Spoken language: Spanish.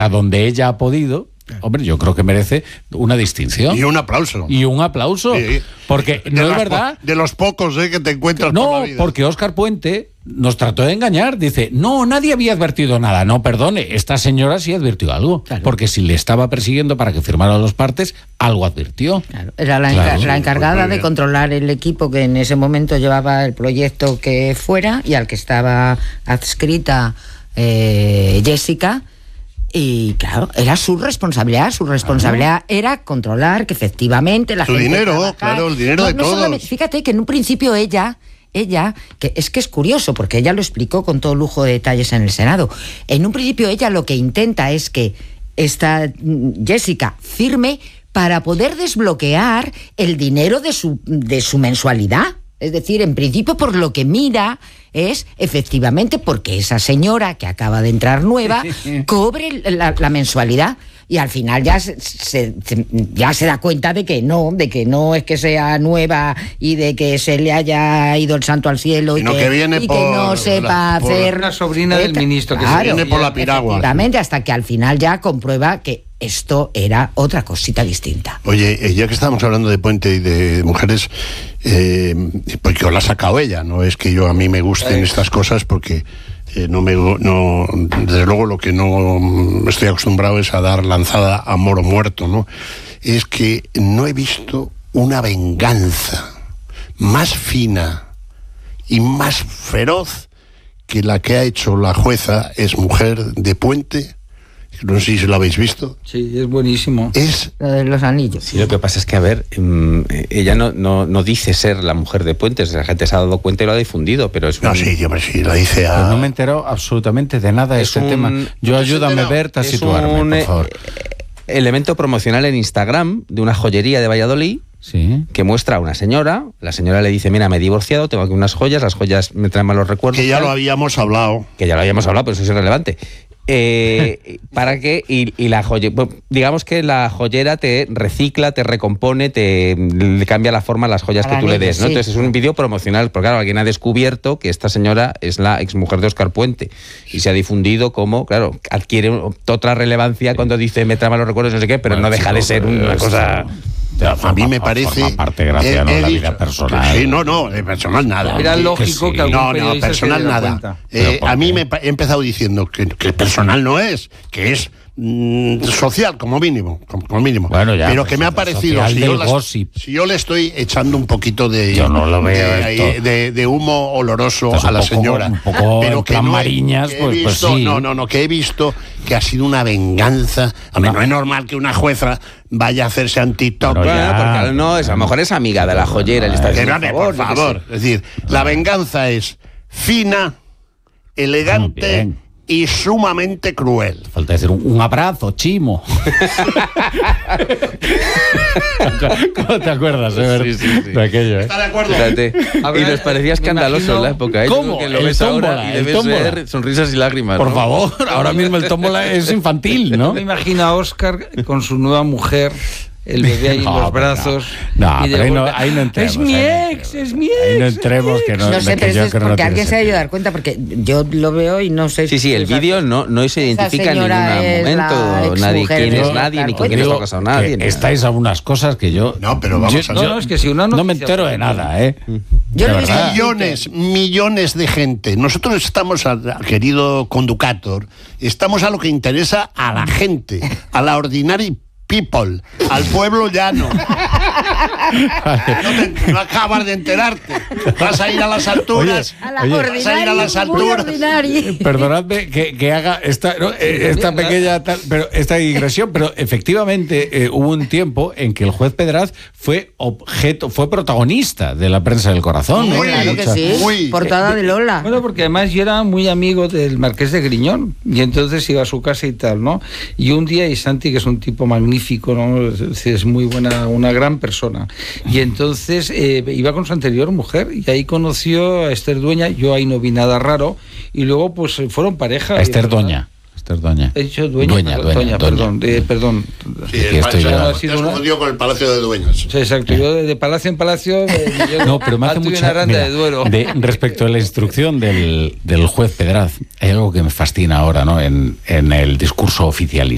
a donde ella ha podido, hombre, yo creo que merece una distinción. Y un aplauso. Y un aplauso. Sí. Porque no es verdad. De los pocos que te encuentras No, por la vida. porque Óscar Puente nos trató de engañar. Dice, no, nadie había advertido nada. No, perdone, esta señora sí advirtió algo. Claro. Porque si le estaba persiguiendo para que firmara los partes, algo advirtió. Claro. Era la encargada de controlar el equipo que en ese momento llevaba el proyecto que fuera y al que estaba adscrita Jessica. Y claro, era su responsabilidad. Su responsabilidad era controlar que efectivamente la gente dinero, trabajara. claro, el dinero de todos. Fíjate que en un principio ella, que es curioso, porque ella lo explicó con todo lujo de detalles en el Senado. En un principio ella lo que intenta es que esta Jessica firme para poder desbloquear el dinero de su mensualidad. Es decir, en principio por lo que mira es efectivamente porque esa señora que acaba de entrar nueva cobre la mensualidad. Y al final ya se da cuenta de que no es que sea nueva y de que se le haya ido el santo al cielo y que no sepa hacer... Una sobrina del ministro que claro, se viene por la piragua. Efectivamente, hasta que al final ya comprueba que esto era otra cosita distinta. Oye, ya que estamos hablando de Puente y de mujeres, porque os la ha sacado ella, no es que a mí me gusten estas cosas, porque desde luego lo que no estoy acostumbrado es a dar lanzada a moro muerto, ¿no? Es que no he visto una venganza más fina y más feroz que la que ha hecho la jueza Es Mujer de Puente. No sé si lo habéis visto. Sí, es buenísimo. Es los anillos. Sí, lo que pasa es que, a ver, ella no dice ser la mujer de Puentes, la gente se ha dado cuenta y lo ha difundido, pero es sí, lo dice a... Pues no me entero absolutamente de nada de este tema. Yo ayúdame, Berta, a situarme, por favor. Elemento promocional en Instagram de una joyería de Valladolid. Sí. Que muestra a una señora. La señora le dice, mira, me he divorciado, tengo aquí unas joyas, las joyas me traen malos recuerdos. Que ya lo habíamos hablado. Pero eso es irrelevante. Para que y la digamos que la joyera te recicla, te recompone, le cambia la forma a las joyas que tú le des, ¿no? Sí. Entonces es un vídeo promocional, porque claro, alguien ha descubierto que esta señora es la exmujer de Óscar Puente y se ha difundido como, claro, adquiere otra relevancia cuando dice me trae malos recuerdos, no sé qué, pero no deja de ser una cosa... A mí me parece... Aparte, gracia, no la vida personal. Sí, de personal nada. Era lógico que algún periodista personal nada. A mí me he empezado diciendo que personal no es, que es social, como mínimo. Bueno, ya, pero que me ha parecido, si yo le estoy echando un poquito de... Yo no lo veo de humo oloroso a la señora. Un poco pero que Mariñas, pues sí. Que he visto que ha sido una venganza. No es normal que una jueza vaya a hacerse en TikTok. Porque a lo mejor es amiga de la joyera. Le está diciendo, por favor. Es decir, la venganza es fina, elegante y sumamente cruel. Falta decir un abrazo, Chimo. ¿Cómo te acuerdas de aquello? ¿Está de acuerdo? Y nos parecía escandaloso en la época. ¿Cómo? Que lo ves ahora y debes ver sonrisas y lágrimas. Por favor, ahora mismo el tómbola es infantil, ¿no? Me imagino a Óscar con su nueva mujer, el bebé ahí en los brazos. Pero ahí no entremos. Es mi ex. Ahí no entremos, que no. No sé, pero eso es porque alguien se ha ido a dar cuenta, porque yo lo veo y no sé. Sí, el vídeo no se identifica en ningún momento nadie quién es nadie, ni con quién está casado nadie. Estáis a unas cosas que yo... No, pero vamos a ver. Es que si uno no me entero de nada, Yo millones de gente. Nosotros estamos, querido conductor, estamos a lo que interesa a la gente, a la ordinary people, al pueblo llano. No acabas de enterarte. Vas a ir a las alturas. Vas a ir a las alturas. Perdonadme que haga esta pequeña esta digresión, pero efectivamente hubo un tiempo en que el juez Pedraz fue protagonista de la prensa del corazón. Claro que sí. Portada de Lola. Bueno, porque además yo era muy amigo del Marqués de Griñón y entonces iba a su casa y tal, ¿no? Y un día, y Santi, que es un tipo magnífico, ¿no? Es muy buena, una gran persona. Y entonces iba con su anterior mujer y ahí conoció a Esther Dueña. Yo ahí no vi nada raro y luego pues fueron pareja. Esther Doña. He dicho Dueña, perdón. Sí, te confundió con el Palacio de Dueñas. Sí, exacto. Yo de palacio en palacio. Pero me hace mucha respecto a la instrucción del juez Pedraz. Hay algo que me fascina ahora, ¿no? En el discurso oficialista.